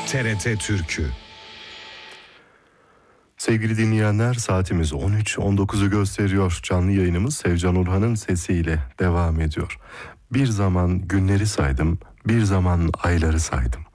TRT Türkü. Sevgili dinleyenler, saatimiz 13.19'u gösteriyor. Canlı yayınımız Sevcan Orhan'ın sesiyle devam ediyor. Bir zaman günleri saydım, bir zaman ayları saydım.